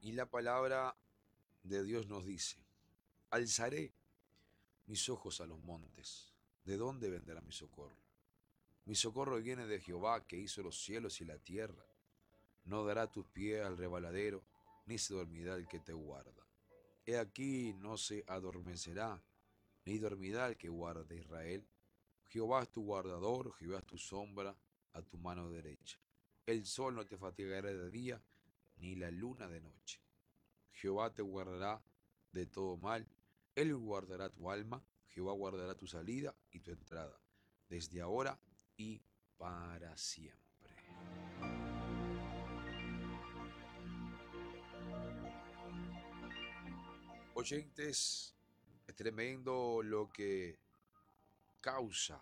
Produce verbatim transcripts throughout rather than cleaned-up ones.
Y la palabra de Dios nos dice, alzaré mis ojos a los montes. ¿De dónde vendrá mi socorro? Mi socorro viene de Jehová, que hizo los cielos y la tierra. No dará tus pies al rebaladero, ni se dormirá el que te guarda. He aquí no se adormecerá, ni dormirá el que guarda a Israel. Jehová es tu guardador, Jehová es tu sombra a tu mano derecha. El sol no te fatigará de día, ni la luna de noche. Jehová te guardará de todo mal, Él guardará tu alma, Jehová guardará tu salida y tu entrada, desde ahora y para siempre. Oyentes, es tremendo lo que causa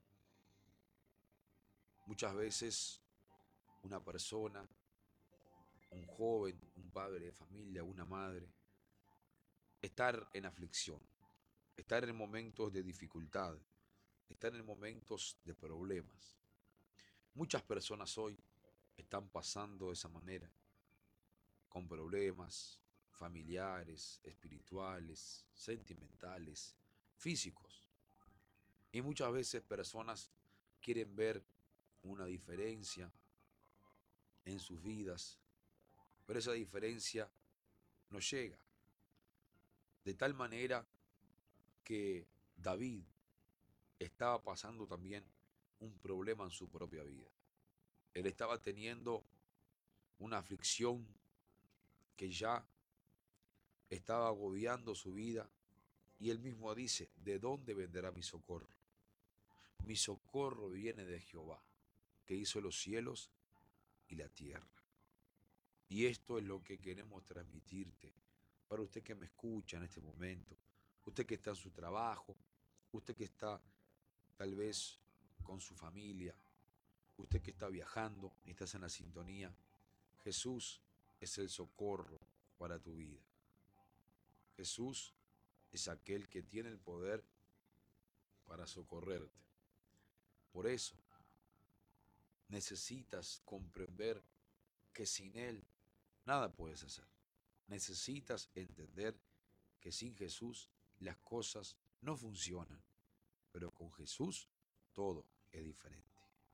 muchas veces una persona, un joven, un padre de familia, una madre, estar en aflicción, estar en momentos de dificultad, estar en momentos de problemas. Muchas personas hoy están pasando de esa manera, con problemas familiares, espirituales, sentimentales, físicos. Y muchas veces personas quieren ver una diferencia en sus vidas, pero esa diferencia no llega. De tal manera que David estaba pasando también un problema en su propia vida. Él estaba teniendo una aflicción que ya estaba agobiando su vida y él mismo dice, ¿de dónde vendrá mi socorro? Mi socorro viene de Jehová, que hizo los cielos y la tierra. Y esto es lo que queremos transmitirte para usted que me escucha en este momento, usted que está en su trabajo, usted que está tal vez con su familia, usted que está viajando y estás en la sintonía. Jesús es el socorro para tu vida. Jesús es aquel que tiene el poder para socorrerte. Por eso necesitas comprender que sin Él nada puedes hacer. Necesitas entender que sin Jesús las cosas no funcionan, pero con Jesús todo es diferente.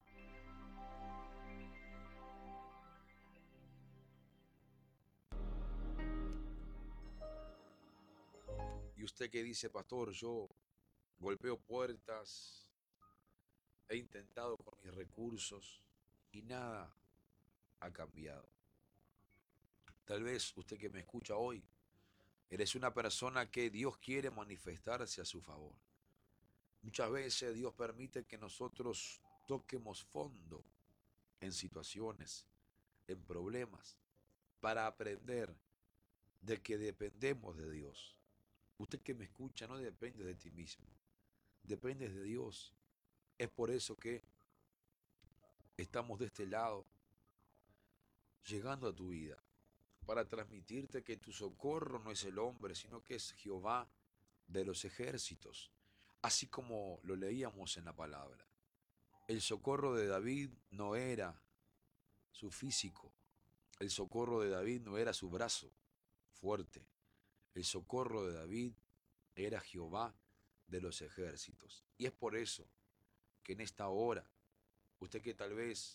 Y usted que dice, pastor, yo golpeo puertas, he intentado con mis recursos y nada ha cambiado. Tal vez usted que me escucha hoy, eres una persona que Dios quiere manifestarse a su favor. Muchas veces Dios permite que nosotros toquemos fondo en situaciones, en problemas, para aprender de que dependemos de Dios. Usted que me escucha no depende de ti mismo, dependes de Dios. Es por eso que estamos de este lado, llegando a tu vida, para transmitirte que tu socorro no es el hombre, sino que es Jehová de los ejércitos, así como lo leíamos en la palabra. El socorro de David no era su físico, el socorro de David no era su brazo fuerte, el socorro de David era Jehová de los ejércitos. Y es por eso que en esta hora, usted que tal vez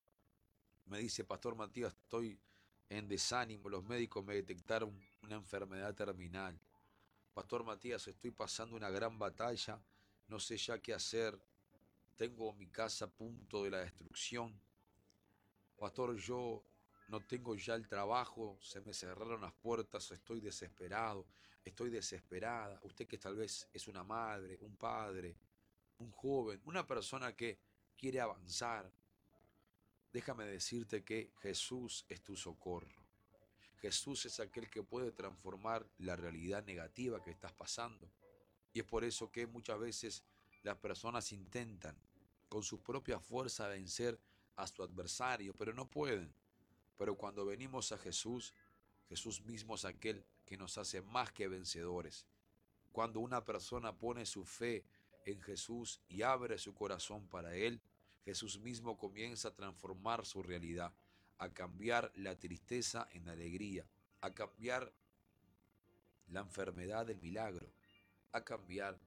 me dice, Pastor Matías, estoy en desánimo, los médicos me detectaron una enfermedad terminal. Pastor Matías, estoy pasando una gran batalla, no sé ya qué hacer, tengo mi casa a punto de la destrucción. Pastor, yo no tengo ya el trabajo, se me cerraron las puertas, estoy desesperado, estoy desesperada. Usted que tal vez es una madre, un padre, un joven, una persona que quiere avanzar, déjame decirte que Jesús es tu socorro. Jesús es aquel que puede transformar la realidad negativa que estás pasando. Y es por eso que muchas veces las personas intentan con su propia fuerza vencer a su adversario, pero no pueden. Pero cuando venimos a Jesús, Jesús mismo es aquel que nos hace más que vencedores. Cuando una persona pone su fe en Jesús y abre su corazón para Él, Jesús mismo comienza a transformar su realidad, a cambiar la tristeza en alegría, a cambiar la enfermedad del milagro, a cambiar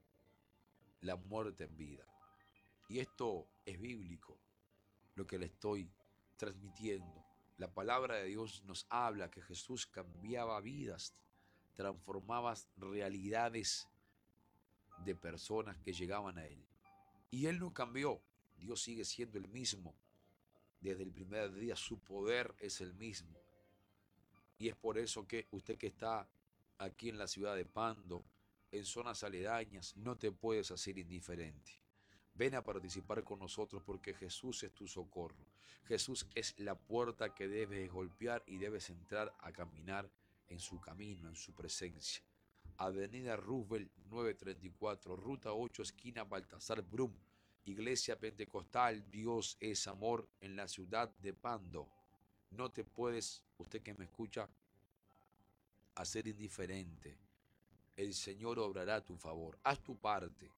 la muerte en vida. Y esto es bíblico, lo que le estoy transmitiendo. La palabra de Dios nos habla que Jesús cambiaba vidas, transformaba realidades de personas que llegaban a Él. Y Él no cambió, Dios sigue siendo el mismo. Desde el primer día su poder es el mismo. Y es por eso que usted que está aquí en la ciudad de Pando, en zonas aledañas, no te puedes hacer indiferente. Ven a participar con nosotros porque Jesús es tu socorro. Jesús es la puerta que debes golpear y debes entrar a caminar en su camino, en su presencia. Avenida Roosevelt novecientos treinta y cuatro, Ruta ocho, esquina Baltasar Brum. Iglesia Pentecostal, Dios es amor en la ciudad de Pando. No te puedes, usted que me escucha, hacer indiferente. El Señor obrará a tu favor. Haz tu parte.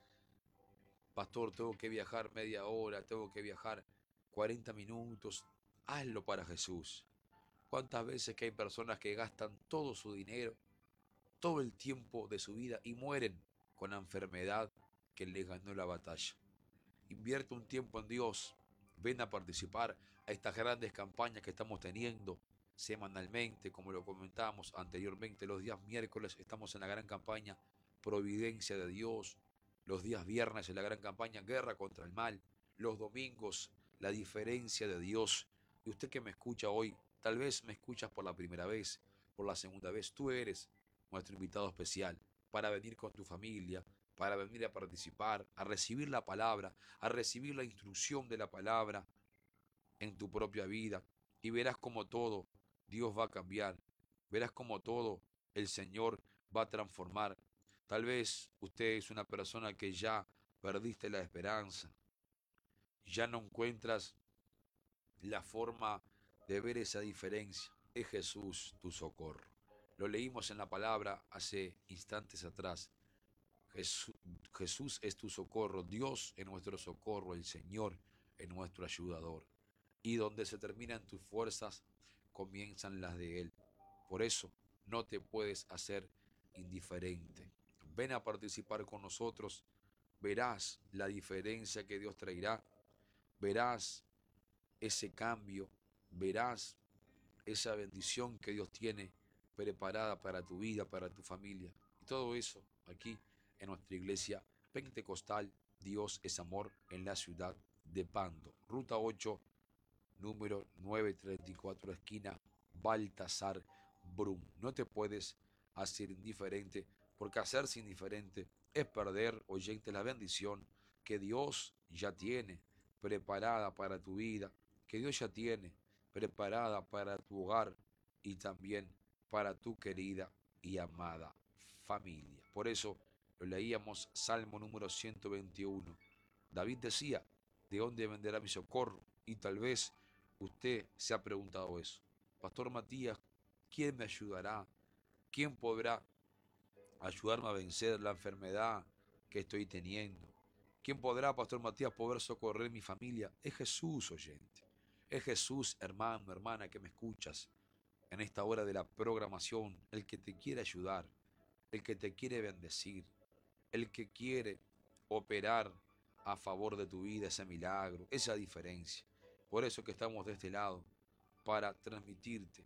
Pastor, tengo que viajar media hora, tengo que viajar cuarenta minutos. Hazlo para Jesús. ¿Cuántas veces que hay personas que gastan todo su dinero, todo el tiempo de su vida y mueren con la enfermedad que les ganó la batalla? Invierte un tiempo en Dios. Ven a participar a estas grandes campañas que estamos teniendo semanalmente, como lo comentábamos anteriormente. Los días miércoles estamos en la gran campaña Providencia de Dios. Los días viernes en la gran campaña Guerra contra el Mal. Los domingos La Diferencia de Dios. Y usted que me escucha hoy, tal vez me escuchas por la primera vez, por la segunda vez. Tú eres nuestro invitado especial para venir con tu familia, para venir a participar, a recibir la palabra, a recibir la instrucción de la palabra en tu propia vida. Y verás como todo Dios va a cambiar. Verás como todo el Señor va a transformar. Tal vez usted es una persona que ya perdiste la esperanza. Ya no encuentras la forma de ver esa diferencia. Es Jesús tu socorro. Lo leímos en la palabra hace instantes atrás. Jesús, Jesús es tu socorro, Dios es nuestro socorro, el Señor es nuestro ayudador. Y donde se terminan tus fuerzas, comienzan las de Él. Por eso no te puedes hacer indiferente. Ven a participar con nosotros, verás la diferencia que Dios traerá, verás ese cambio, verás esa bendición que Dios tiene preparada para tu vida, para tu familia. Y todo eso aquí en nuestra iglesia pentecostal, Dios es amor en la ciudad de Pando. Ruta ocho, número novecientos treinta y cuatro, esquina Baltasar Brum. No te puedes hacer indiferente, porque hacerse indiferente es perder, oyente, la bendición que Dios ya tiene preparada para tu vida, que Dios ya tiene preparada para tu hogar y también para tu querida y amada familia. Por eso lo leíamos Salmo número ciento veintiuno. David decía, ¿de dónde vendrá mi socorro? Y tal vez usted se ha preguntado eso. Pastor Matías, ¿quién me ayudará? ¿Quién podrá ayudarme a vencer la enfermedad que estoy teniendo? ¿Quién podrá, Pastor Matías, poder socorrer mi familia? Es Jesús, oyente. Es Jesús, hermano, hermana, que me escuchas en esta hora de la programación, el que te quiere ayudar, el que te quiere bendecir, el que quiere operar a favor de tu vida ese milagro, esa diferencia. Por eso que estamos de este lado, para transmitirte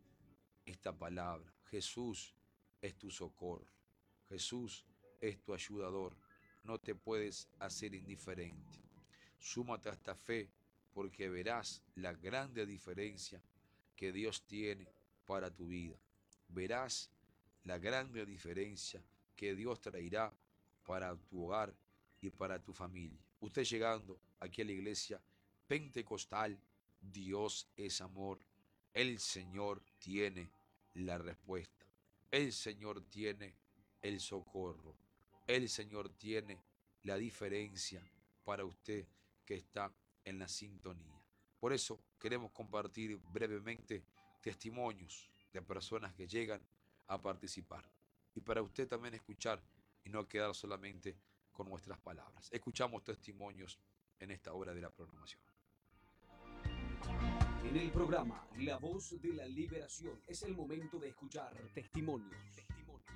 esta palabra. Jesús es tu socorro. Jesús es tu ayudador. No te puedes hacer indiferente. Súmate a esta fe porque verás la grande diferencia que Dios tiene para tu vida. Verás la grande diferencia que Dios traerá para tu hogar y para tu familia. Usted llegando aquí a la iglesia pentecostal, Dios es amor. El Señor tiene la respuesta. El Señor tiene el socorro. El Señor tiene la diferencia para usted que está en la sintonía. Por eso queremos compartir brevemente testimonios de personas que llegan a participar. Y para usted también escuchar y no quedar solamente con nuestras palabras. Escuchamos testimonios en esta hora de la programación. En el programa La Voz de la Liberación es el momento de escuchar testimonios. Testimonios.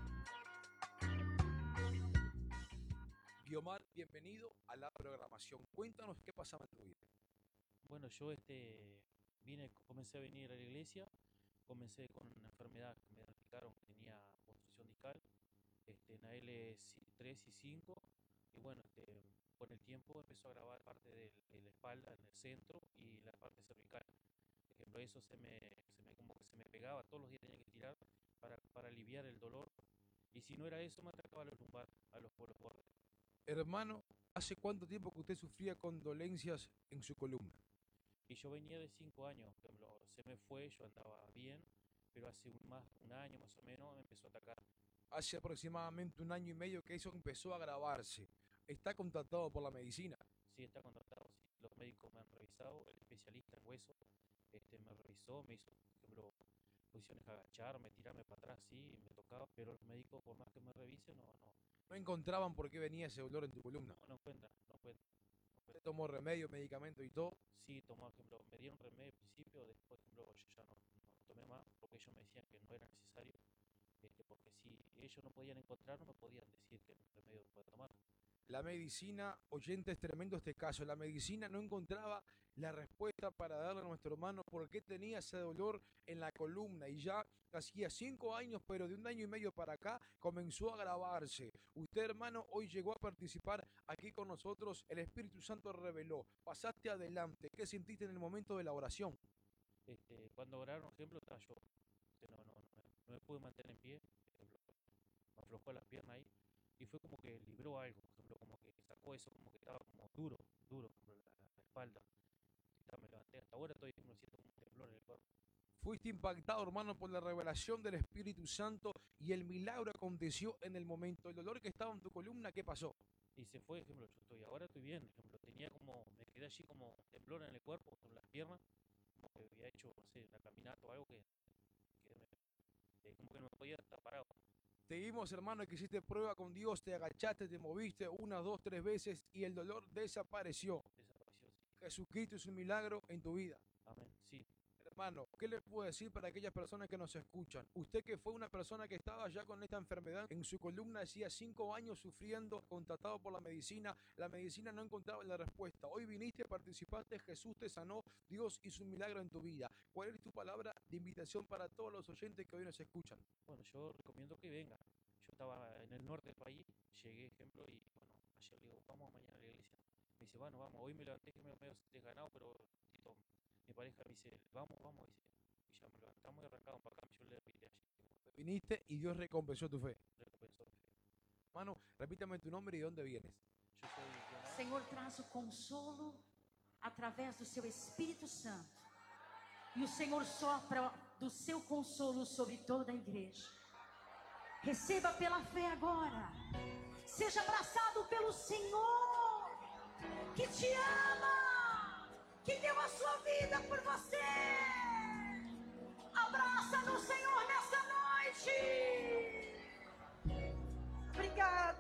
Guiomar, bienvenido a la programación. Cuéntanos qué pasaba en tu vida. Bueno, yo este, vine, comencé a venir a la iglesia, comencé con una enfermedad que me diagnosticaron que tenía obstrucción discal, este, en A L tres y cinco, y bueno, este, con el tiempo empezó a grabar parte de, de la espalda, en el centro, y la parte cervical. Por ejemplo, eso se me, se me, como que se me pegaba, todos los días tenía que tirar para, para aliviar el dolor, y si no era eso, me atacaba los lumbar, a los polos bordes. Hermano, ¿hace cuánto tiempo que usted sufría con dolencias en su columna? Y yo venía de cinco años, por ejemplo, se me fue, yo andaba bien, pero hace un, más, un año más o menos me empezó a atacar. Hace aproximadamente un año y medio que eso empezó a agravarse. ¿Está contratado por la medicina? Sí, está contratado, sí. Los médicos me han revisado, el especialista en hueso este, me revisó, me hizo, por ejemplo, posiciones agacharme, tirarme para atrás, sí, me tocaba, pero los médicos, por más que me revisen, no, no, ¿No encontraban por qué venía ese dolor en tu columna? no, no encuentran, no encuentran. ¿Usted tomó remedio, medicamento y todo? Sí, tomó, por ejemplo, me dieron remedio al principio, después, por ejemplo, yo ya no, no tomé más, porque ellos me decían que no era necesario, este, porque si ellos no podían encontrar, no me podían decir que el remedio no podía tomar. La medicina, oyente, es tremendo este caso. La medicina no encontraba la respuesta para darle a nuestro hermano por qué tenía ese dolor en la columna. Y ya hacía cinco años, pero de un año y medio para acá, comenzó a agravarse. Usted, hermano, hoy llegó a participar aquí con nosotros. El Espíritu Santo reveló. Pasaste adelante. ¿Qué sentiste en el momento de la oración? Este, cuando oraron, por ejemplo, estaba yo, este, no, no, no, me- no me pude mantener en pie, por ejemplo, me aflojó la pierna ahí, y fue como que libró algo, por ejemplo, como que sacó eso, como que estaba como duro, duro, por ejemplo, la, la espalda. Ya me levanté, hasta ahora estoy, me siento como un temblor en el cuerpo. Fuiste impactado, hermano, por la revelación del Espíritu Santo y el milagro aconteció en el momento. El dolor que estaba en tu columna, ¿qué pasó? Y se fue, por ejemplo, yo estoy, ahora estoy bien, por ejemplo, tenía como, me quedé allí como temblor en el cuerpo, con las piernas, como que había hecho, no sé, una caminata o algo que, que me, que como que no me podía estar parado. Te vimos, hermano, que hiciste prueba con Dios, te agachaste, te moviste una, dos, tres veces y el dolor desapareció. Desapareció, sí. Jesucristo es un milagro en tu vida. Amén, sí. Hermano, ¿qué le puedo decir para aquellas personas que nos escuchan? Usted que fue una persona que estaba ya con esta enfermedad en su columna, hacía cinco años sufriendo, contratado por la medicina, la medicina no encontraba la respuesta. Hoy viniste, participaste, Jesús te sanó, Dios hizo un milagro en tu vida. ¿Cuál es tu palabra de invitación para todos los oyentes que hoy nos escuchan? Bueno, yo recomiendo que venga. Yo estaba en el norte del país, llegué, ejemplo, y bueno, ayer le digo, vamos mañana a la iglesia. Me dice, bueno, vamos, hoy me levanté que me medio desganado, pero tito, mi pareja me dice, vamos, vamos, dice. Y ya me levantamos y arrancamos para acá, yo le repite allí, Viniste y Dios recompensó tu fe. recompensó mi fe. Hermano, repítame tu nombre y de dónde vienes. Yo soy Leonardo. Senhor, traz o consolo através do seu Espírito Santo. E o Senhor sopra do seu consolo sobre toda a igreja. Receba pela fé agora. Seja abraçado pelo Senhor, que te ama, que deu a sua vida por você. Abraça no Senhor nessa noite. Obrigada.